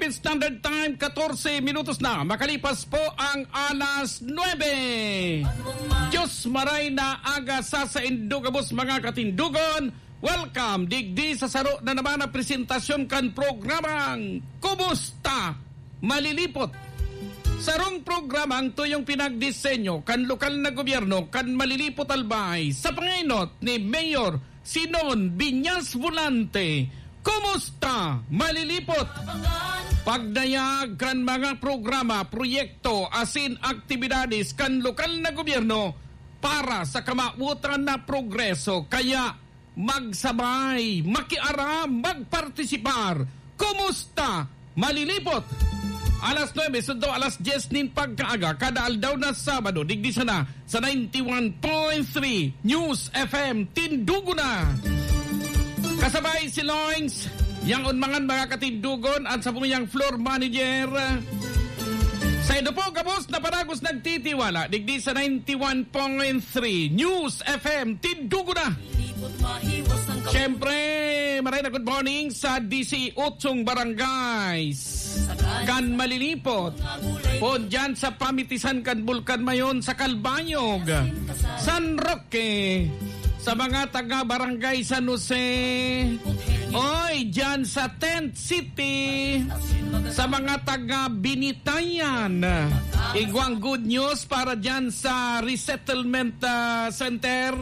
Philippine Standard Time, 14 minutos na. Makalipas po ang alas 9. Diyos maray na aga sa indugabos mga katindugon. Welcome, digdi sa saro na naman na presentasyon kan programang Kumusta Malilipot. Sarong programang to yung pinagdisenyo kan lokal na gobyerno kan malilipot albay sa pangainot ni Mayor Sinon Biñas Volante. Kumusta Malilipot? Pagdayag kan mga programa, proyekto, asin aktibidades kan lokal na gobyerno para sa kamautan na progreso. Kaya magsabay, makiaram, magpartisipar. Kumusta Malilipot? Alas 9, sundo alas 10 nin pagkaaga, kada aldaw na Sabado, digdi sana sa 91.3 News FM Tindugo na. Kasabay si Loings, yang unmangan mga katindugon at sa pumiyang floor manager. Sa ito po, kabos na paragos nagtitiwala, digdi sa 91.3 News FM Tindugo na. Siyempre, maray na good morning sa DC Utsong Barangays. Kan Malilipot. Po dyan sa Pamitisan kan Bulkan Mayon sa Kalbayog. San Roque. Sa mga taga-barangay San Jose. Oy, dyan sa Tent City. Sa mga taga-Binitayan. Igwang good news para dyan sa Resettlement Center.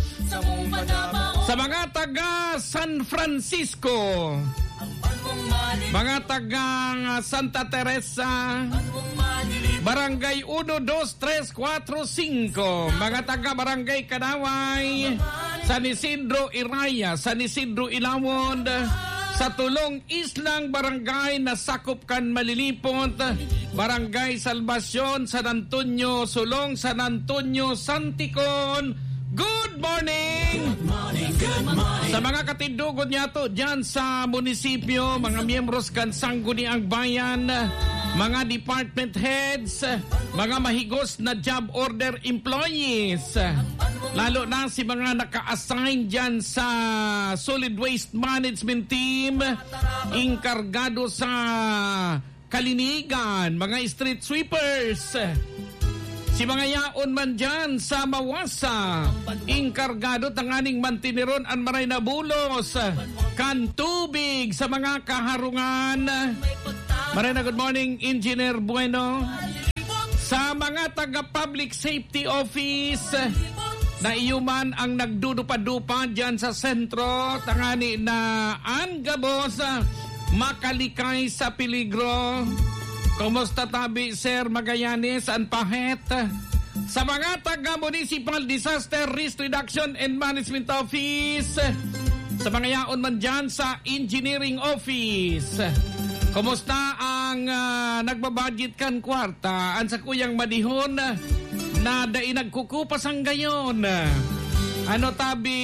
Sa mga taga-San Francisco. Mga taga Santa Teresa. Barangay 1, 2, 3, 4, 5. Mga taga-barangay Kanaway. San Isidro Iraya, San Isidro Ilawod. Sa Tulong Islang Barangay na sakop kan Malilipot. Barangay Salvacion, San Antonio Sulong, San Antonio Santicon. Good morning! Good morning, good morning. Sa mga katindugon niya to, dyan sa munisipyo, mga miyembros kan Sangguniang Bayan, mga department heads, mga mahigos na job order employees, lalo na si mga naka-assign dyan sa Solid Waste Management Team, inkargado sa Kalinigan, mga street sweepers, si mga yaon man dyan sa Mawasa, inkargado tanganing mantiniron ang maray na bulos, kan tubig sa mga kaharungan. Maray na good morning, Engineer Bueno. Sa mga taga-public safety office, na iyuman ang nagdudupa-dupa dyan sa sentro, tangani na angabos, makalikay sa peligro. Kumusta tabi, Sir Magallanes, ang pahet? Sa mga taga-Municipal Disaster Risk Reduction and Management Office, sa mga yaon man dyan sa Engineering Office, kumusta ang nagbabudget kan kwarta? Ang sa kuyang madihon na dai nagkukupas ang gayon. Ano tabi...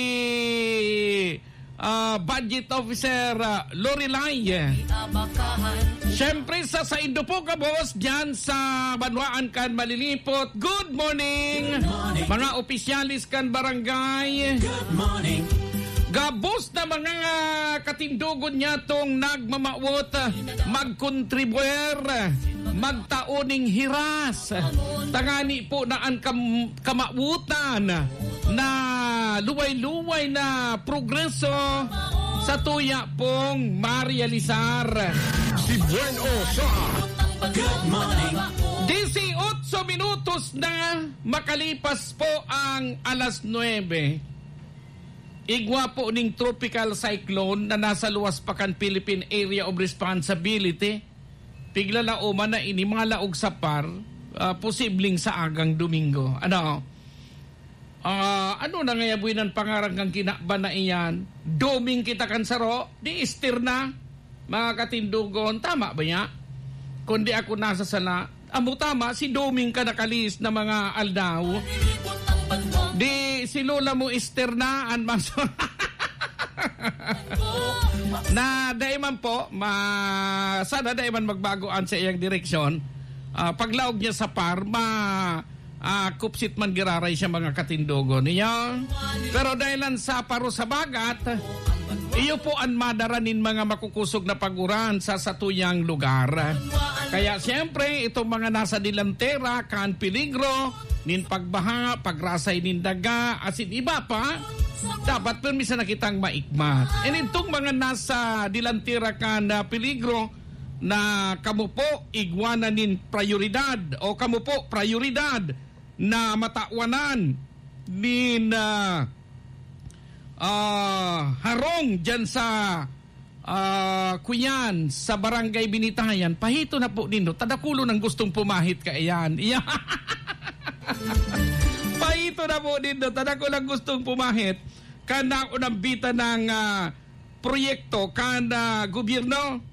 Budget Officer Lorelai. Siyempre sa Indo po kabos dyan sa Banwaan kan Malilipot. Good morning, mga opisyalis kan barangay. Good morning. Gabos na mga katindugon niya tong nagmamawot, magkontribuer, magtaoning hiras. Tangani po na ang kamautan na luway-luway na progreso sa tuya pong marealisar. Si Bueno sa Good morning. 18 minutos na makalipas po ang alas 9. Igwa po ning tropical cyclone na nasa luwas pa kan Philippine Area of Responsibility. Pigla na uman na inimala og sapar, posibleng sa agang Domingo. Ano na ngayabuinan pangarang kang kinakba na iyan? Doming kita kansaro, di istir na. Mga katindugon, tama ba niya? Kundi ako nasa sala, amo tama, si doming ka nakalis na mga aldaw. Di si lola mo istir na, na daiman po, sana daiman magbagoan sa iyang direksyon. Paglaog niya sa par, kupsit man giraray siya mga katindogo niya. Pero dahilan sa paro sa bagat, iyo po ang madaranin mga makukusog na paguran sa satuyang lugar. Kaya siyempre, itong mga nasa dilantera, kan peligro, nin pagbaha, pagrasay nin daga, asin iba pa, dapat permisa na kitang maikmat. And itong mga nasa dilantera kan peligro, na kamu po igwana nin prioridad o kamu po prioridad na matawanan nin harong dyan sa kuyan sa barangay Binitayan, pahito na po nino, tadakulo ng gustong pumahit ka iyan. Pahito na po nino, tadakulo ng gustong pumahit kana unang bita ng proyekto kana gobyerno,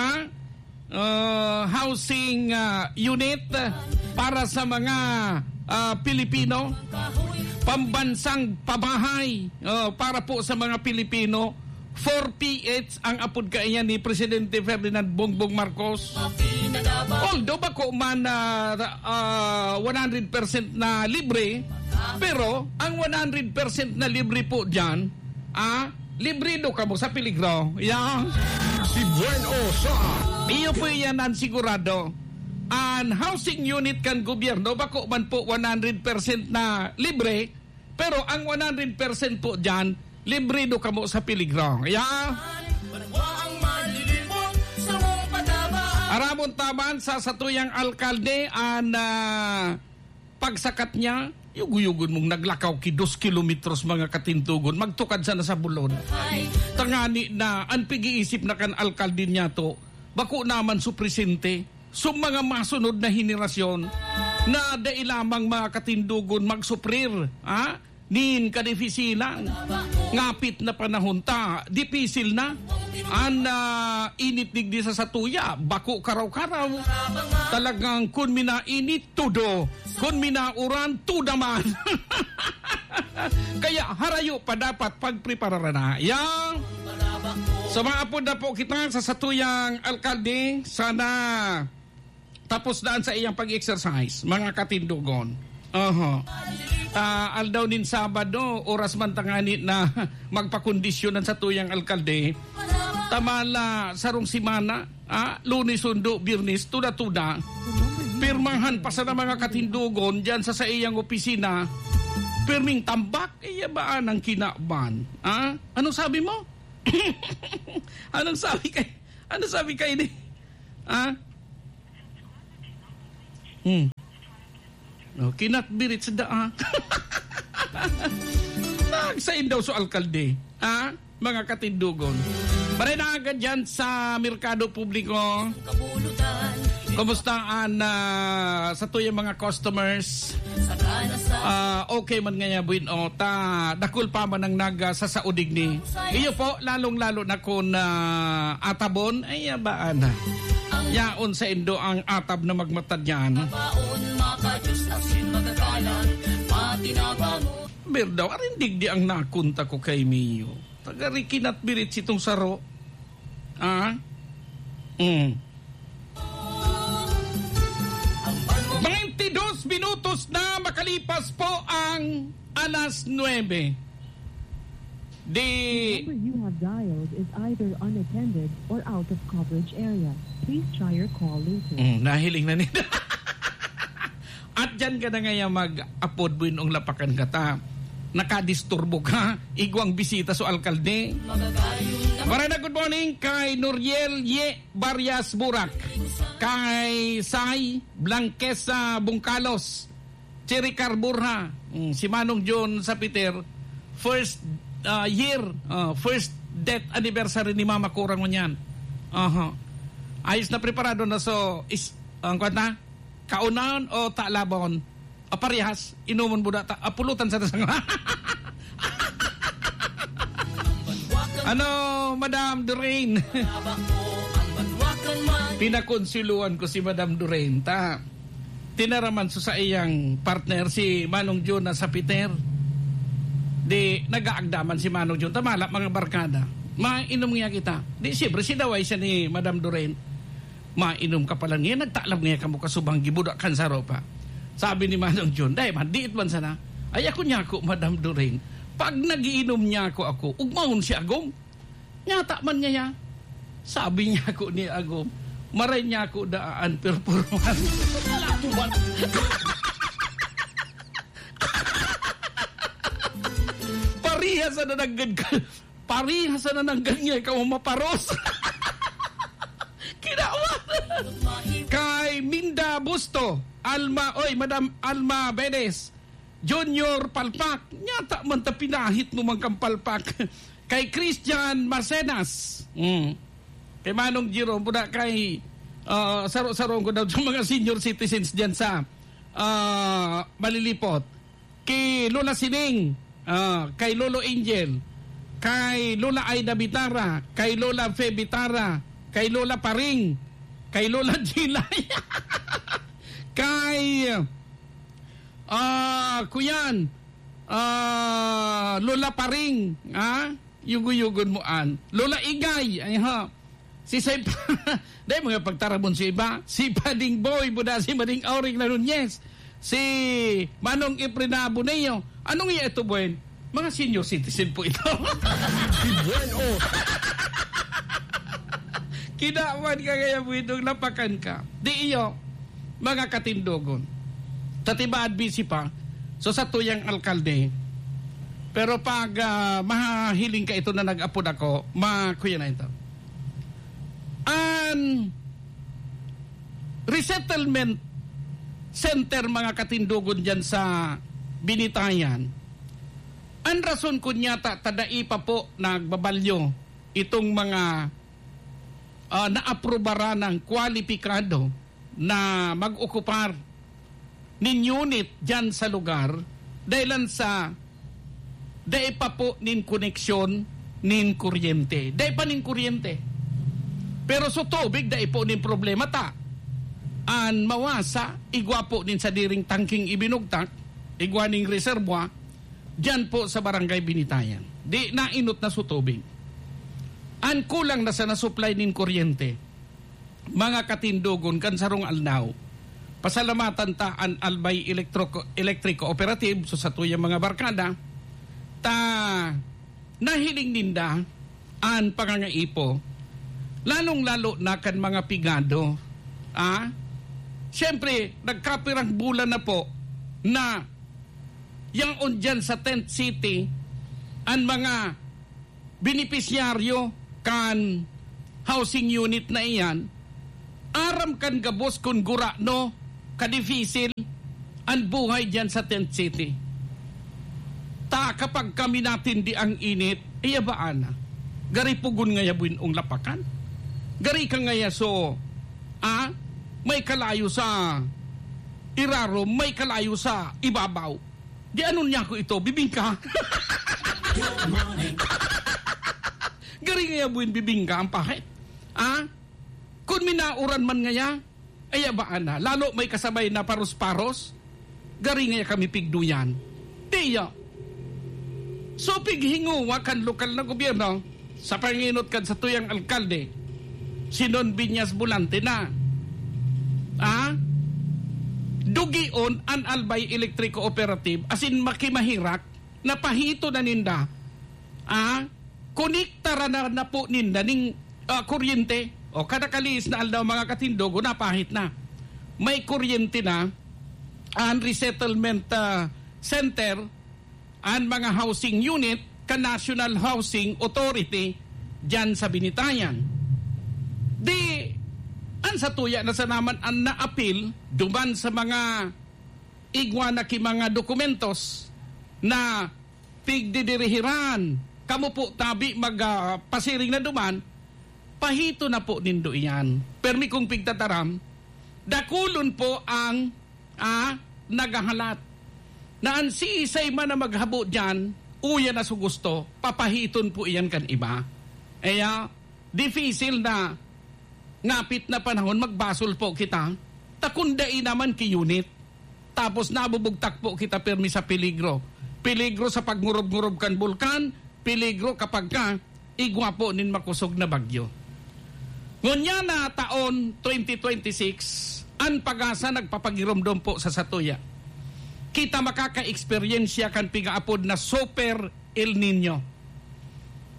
housing unit para sa mga Pilipino, pambansang pabahay para po sa mga Pilipino. 4PH ang apod kaiyan ni Presidente Ferdinand Bongbong Marcos. Although bako man 100% na libre, pero ang 100% na libre po dyan, libre do ka mo sa peligro. Si Bueno sa iyo po yan ang sigurado. Ang housing unit kan gobyerno, bako man po 100% na libre, pero ang 100% po dyan, libre do kamo sa peligro. Aramon taman sa satuyang alkalde ang pagsakat niya, yugo-yugon mong naglakaw ki 2 kilometros mga katintugon, magtukad sana sa bulon. Tangani na, ang pag-iisip na kan alkalde niya to, bako naman su presente, so mga masunod na henerasyon na dailamang mga katindugon magsuprir, nin kadefisilan, ngapit na panahon ta, dipisil na, an init digdi sa satuya, bako karaw-karaw, talagang kun minainit tudo, kun minauran tudaman. Kaya harayo pa dapat pagpreparar na. So maapod na po kita sa satuyang alkalde, sana tapos daan sa iyang pag-exercise, mga katindugon. Aldaw nin Sabado, oras man tangani na magpakondisyonan sa tuyang alkalde. Tamala sarong simana, Lunes, Sundo, Biyernes, tuda-tuda. Pirmahan pa sa mga katindugon dyan sa iyang opisina. Pirming tambak, baan ang kinaban? Anong sabi mo? Anong sabi kay ni? Kinatbirit sa daa. Nagsain daw sa alkalde. Mga katindugon. Marinaagad dyan sa merkado publiko. Kamustaan sa tuyang mga customers? Okay man nga buin dakul pa man ang naga sa saudig ni. Iyo po, lalong-lalo na kung atabon, ay baan na. Yaon sa indo ang atab na magmatad yan. Berdaw, arindig di ang nakunta ko kay Mio. Tagarikinat birit sitong saro. 22 minutos na makalipas po ang alas 9. The number you have dialed is either unattended or out of coverage area. Please try your call later. Nahiling na nila. At dyan ka na ngayon mag-apod buinong lapakan kata. Nakadisturbo ka, igwang bisita sa alkalde. Marana, good morning kay Nuriel Ye Barrias Burak, kay Sai Blanquesa Bungkalos, Cherry Carburha, si Manong John sa Peter, first first death anniversary ni Mama Kurang mo niyan. Ayos na preparado na ang kwanta, kaunaon o talabon? Parehas, inuman mo data, pulutan sa tasang. Madam Doreen? Pinakonsiluan ko si Madam Doreen. Tinaraman sa iyang partner si Manong John na sa Peter. Di nagaagdaman si Manong John. Tamala mga barkada. Mainom nga kita. Di siyempre sinaway siya ni Madam Doreen. Mainom ka pala niya. Nagtaalam niya ka mo kasubang gibuda kan sa ropa. Sabi ni Manong John, dahil man, diit man sana. Ay ako niya ako, Madam Doreen. Pag nagiinom niya ako, ugmahon si Agong. Nyata man niya. Sabi niya ako ni Agom, maray niya ako daan performan. Parihas na nanggad ka. Parihas na nanggad niya ikaw maparos. Kinawa. Kay Minda Busto, Madam Alma Benes, Junior Palpak, nyata man ta pinahit mo mang kampalpak. Kay Christian Marcenas, kay Manong Jerome, muna kay saro-sarong ko daw sa mga senior citizens dyan sa Malilipot. Kay Lola Sining, kay Lolo Angel, kay Lola Aida Bitara, kay Lola Fe Bitara, kay Lola Paring, kay Lola Gilay, kay Kuyan, Lola Paring, yugo-yugon mo Lola Igay, ay ha. Si Saipa, dahil mga pagtarabon si iba, si Pading Boy, buda si Mading Auring na Nunez, si Manong Iprinabo Neo. Anong iya ito, Buen? Mga senior citizen po ito. Si Bueno. Kinawan ka kaya buwidong lapakan ka. Di iyo, mga katindogon. Tatibaad busy pa, so sa tuyang alkalde. Pero pag mahiling ka ito na nag-apod ako, kuya na ito. An resettlement center mga katindugon dyan sa Binitayan. Ang rason ko nyata tadai pa po nagbabalyo itong mga naaprobara ng kwalipikado na mag-okupar nin unit dyan sa lugar dahilan sa dahil pa po nin koneksyon nin kuryente. Dahil pa nin kuryente. Pero so tubig dahil po nin problema ta. An mawasa, igwa po nin sa diring tangking ibinugtak, igwa ning reservoir, dyan po sa barangay Binitayan. Di nainot na so tubig. An kulang na sa nasupply nin kuryente. Mga katindugon kan sarong alnaw. Pasalamatan ta an Albay Electric Cooperative so sa tuyang mga barkada ta nahiling ninda an pangangaipo lalong-lalo na kan mga pigado. Siyempre, nagkapirang bulan na po na yang on dyan sa Tent City ang mga benepisyaryo kan housing unit na iyan aram kan gabos kun gura no kadifisil ang buhay dyan sa Tent City. Ta kapag kami natin di ang init, iya ba ana? Gari pugun nga yabuin ong lapakan? Gari ka nga so, may kalayo sa iraro, may kalayo sa ibabaw. Di anon niya ko ito, bibingka. Gari nga yabuin bibingka ang pahit. Kung minauran man nga ay ba ana? Lalo may kasabay na paros-paros, gari nga kami pigduyan. Di ya. So pighinguwa kan lokal na gobyerno sa panginot kan sa tuyang alkalde Sinon Binyas Bulante na dugion an Albay Electric Cooperative asin makimahirak na pahito na ninda koniktara na po ninda ning kuryente o kada kalis na aldaw mga katindogo na pahit na may kuryente na an resettlement center an mga housing unit ka National Housing Authority dyan sa Binitayan. Di, an sa tuya na sa naman ang naapil duman sa mga igwa na ki mga dokumentos na pigdidirihiran kamo po tabi magpasiring na duman pahito na po nindo iyan. Permi kong pigtataram dakulon po ang nagahalat na ang siisay man na maghabo dyan uya na su gusto papahiton po iyan kan iba. Difficile na ngapit na panahon magbasol po kita takundai naman ki unit tapos nabubugtak po kita permi sa peligro sa pagngurub-ngurub kan bulkan, peligro kapag ka igwa po nin makusog na bagyo. Ngunya na taon 2026 an pag-asa nagpapagiromdom po sa satuya kita makaka-eksperyensya kan pigaapod na Super El Nino.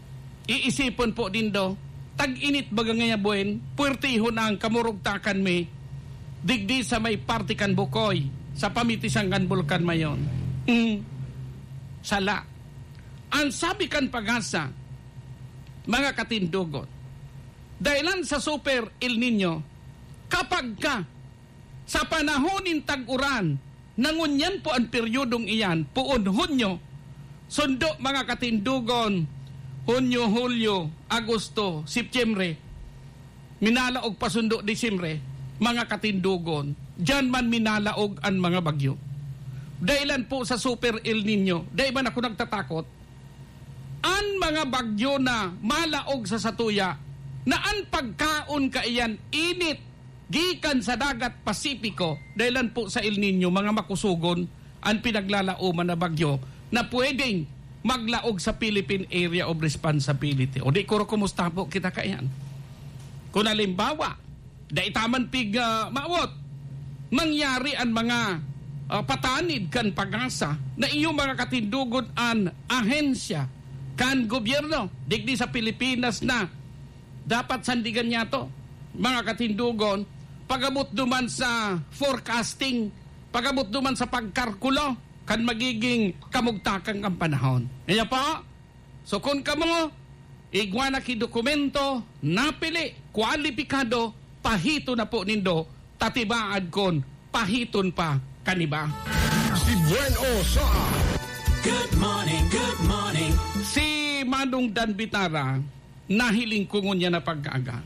iisipon po din do, tag-init baga nga buwan, puwertiho na ang kamurugtakan me, digdi sa may partikan bukoy, sa pamitisang bulkan mayon. Sala. Ang sabi kan pag-asa, mga katindugon, dahilan sa Super El Nino, kapag ka, sa panahonin tag-uran, nangunyan po ang peryodong iyan, puon Hunyo, sundo mga katindugon, Hunyo, Hulyo, Agosto, Setyembre, minalaog pasundo Disyembre, mga katindugon, dyan man minalaog ang mga bagyo. Dahilan po sa Super El Nino, dahil man ako nagtatakot, ang mga bagyo na malaog sa satuya, na ang pagkaon kaiyan init, gikan sa dagat Pasipiko, dahilan po sa El Nino, mga makusugon, ang pinaglalauman na bagyo, na pwedeng maglaog sa Philippine Area of Responsibility. O di kuro kumusta po kita kaiyan? Kung halimbawa, dahil taman pig maawot, mangyari ang mga patanid kan pag-asa na iyong mga katindugon an ahensya kan gobyerno digdi sa Pilipinas na dapat sandigan niya to, mga katindugon, pagabot duman sa forecasting, pagabot duman sa pagkarkulo kan magiging kamugtakang ang panahon. Kaya pa, so kung kamo igwana ki dokumento napili kwalipikado, pahito na po nindo, tatibaad kon pahiton pa kaniba. Si Bueno sa Good morning, good morning. Si Manong Dan Bitara, nahiling ko niya na pagkaaga.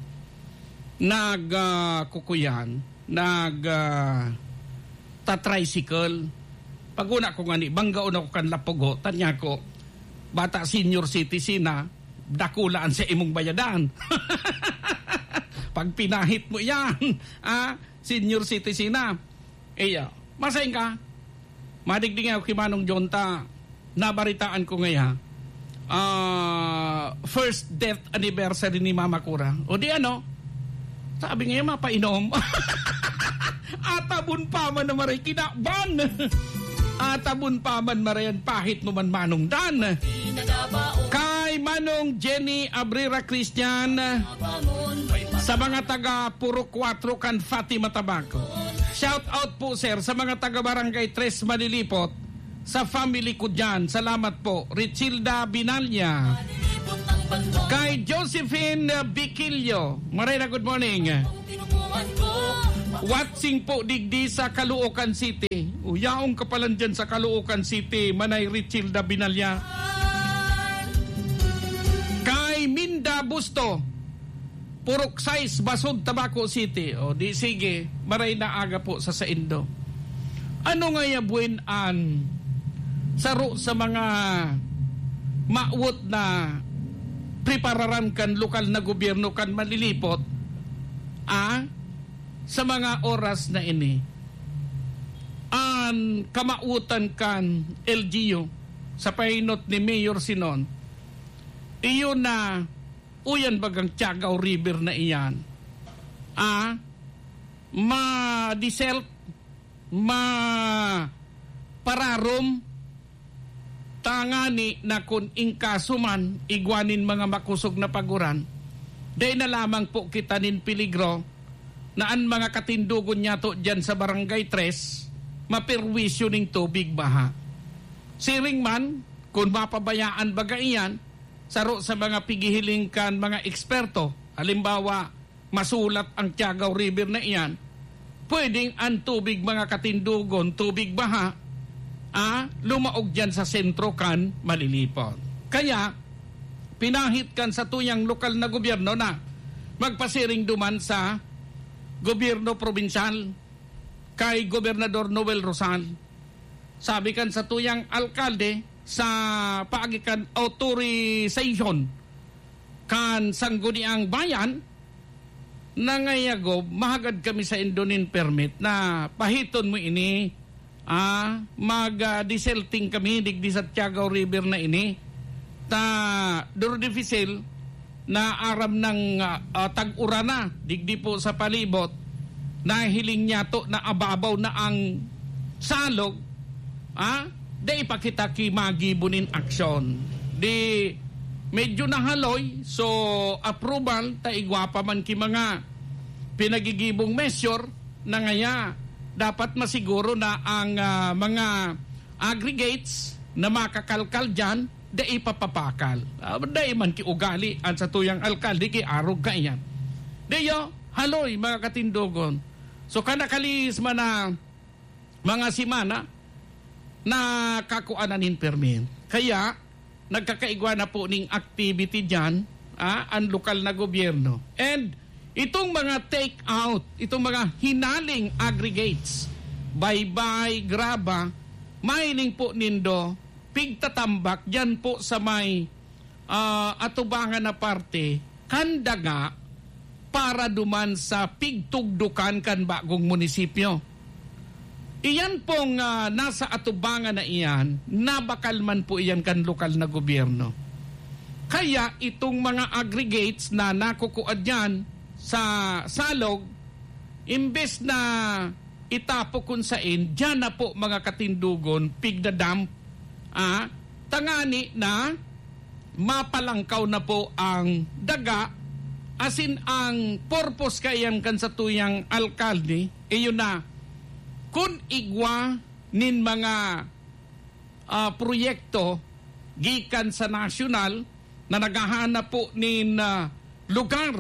Kukuyan, ta-tricycle. Pag-una ko nga ni, banggaon ako kan lapugo, tanya ko, bata senior citizen na, dakulaan sa imong bayadan. Pag pinahit mo yan, senior citizen na. Masayin ka, madigding ako kay Manong Jonta, nabaritaan ko ngayon, first death anniversary ni Mama Cura. O di ano, sabi ngayon mapainom. Atabon pa man na maray kinaban. Atabon pa man marayan pahit mo man Manong Dan. Kay Manong Jenny Abrera Christian, sa mga taga Puro 4 kan Fatima Tabaco. Shout out po sir sa mga taga Barangay 3 Manilipot, sa family ko dyan. Salamat po. Richilda Binalya. Kay Josephine Bikilyo. Marina, good morning. Watching po digdi sa Caloocan City. Uyaong kapalan dyan sa Caloocan City. Manay Richilda Binalya. Kay Minda Busto, Purok 6, Basod, Tabaco City. O di sige, maray na aga po sa Saindo. Ano nga yabuin-an saro sa mga maawot na prepararan kan lokal na gobyerno kan malilipot sa mga oras na ini an kamautan kan LGU sa pahinot ni Mayor Sinon, iyon na uyan bagang Tiagaw River na iyan ma-diselt ma-pararom tangani na kung inkasuman igwanin mga makusog na paguran, day na lamang po kita nin peligro na ang mga katindugon niya to dyan sa Barangay 3 mapirwisyo ning tubig baha. Siring man, kung mapabayaan baga iyan, saro sa mga pigihiling kan mga eksperto, halimbawa masulat ang Tiagaw River na iyan, pwedeng ang tubig mga katindugon, tubig baha, lumaog dyan sa sentro kan malilipot. Kaya, pinahit kan sa tuyang lokal na gobyerno na magpasiring duman sa gobyerno probinsyal kay Gobernador Noel Rosal. Sabi kan sa tuyang alkalde sa paagikan authorization kan sangguniang bayan na ngayagob, mahagad kami sa Indonin permit na pahiton mo ini mag-deselting kami digdi sa Tiagaw River na ini ta durdifisil na aram ng tag-urana digdi po sa palibot na hiling niya to na ababaw na ang salog da ipakita ki magibunin aksyon di medyo nahaloy, so approval, taigwa pa man ki mga pinagigibong measure na ngaya dapat masiguro na ang mga aggregates na makakalkal dyan, da ipapapakal. Da man ki ugali at sa tuyang alkalde ki arog ka yan. Dayo, haloy mga katindugon. So kanakalis man na mga simana na kakuananin permin. Kaya nagkakaigwa na po ning activity dyan ang lokal na gobyerno. And itong mga take out, itong mga hinaling aggregates, baybay, graba, mining po nindo, pigtatambak dyan po sa may atubangan na parte, kandaga para duman sa pigtugdukan kan bagong munisipyo. Iyan pong nasa atubangan na iyan, nabakal man po iyan kan lokal na gobyerno. Kaya itong mga aggregates na nakukuad dyan sa salog, imbes na itapo kung sain, dyan na po mga katindugon, pigdadamp, tangani na mapalangkaw na po ang daga, asin ang purpose kayan kan sa tuyang alkalde, iyon na, kung igwa nin mga proyekto gikan sa nasyonal na naghahanap po nin lugar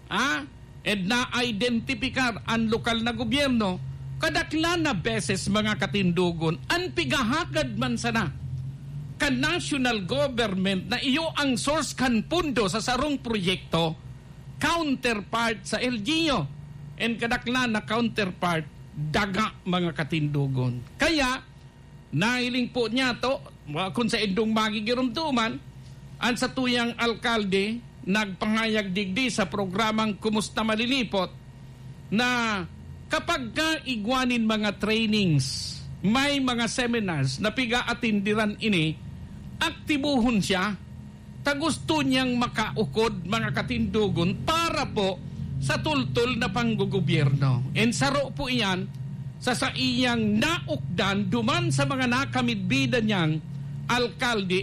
at na-identifikar ang lokal na gobyerno, kadakla na beses mga katindugon, ang pigahagad man sana kan national government na iyo ang source kan pundo sa sarong proyekto, counterpart sa LGU, and kadakla na counterpart daga mga katindugon. Kaya nailing po niya to kung sa indong magigirumtuman ang sa tuyang alkalde nagpangayag digdi sa programang Kumusta Malilipot na kapag ka igwanin mga trainings, may mga seminars na piga-atindiran ini, aktibuhon siya, tagusto niyang makaukod mga katindugon para po sa tultol na panggugobyerno. And saro po iyan sa iyang naukdan duman sa mga nakamidbida niyang alkalde